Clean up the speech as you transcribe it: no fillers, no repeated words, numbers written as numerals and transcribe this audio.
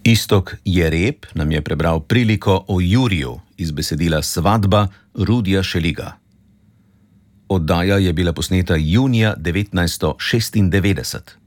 Iztok Jereb nam je prebral priliko o Juriju iz besedila Svatba Rudija Šeliga. Oddaja je bila posneta junija 1996.